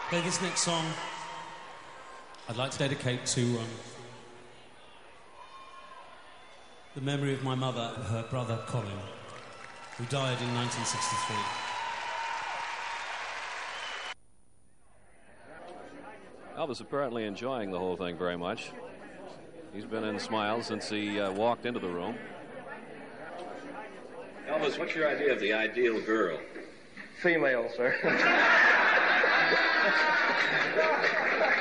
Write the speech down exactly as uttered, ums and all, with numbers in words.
Okay, this next song I'd like to dedicate to um, the memory of my mother and her brother Colin, who died in nineteen sixty-three. Elvis apparently enjoying the whole thing very much. He's been in smiles since he uh, walked into the room. Elvis, what's your idea of the ideal girl? Female, sir.